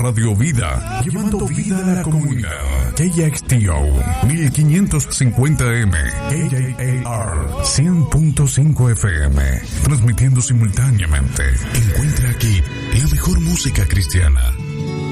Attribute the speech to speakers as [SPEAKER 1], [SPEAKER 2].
[SPEAKER 1] Radio Vida, llevando vida a la comunidad. KXTO 1550M, KJAR 100.5 FM, transmitiendo simultáneamente. Encuentra aquí la mejor música cristiana.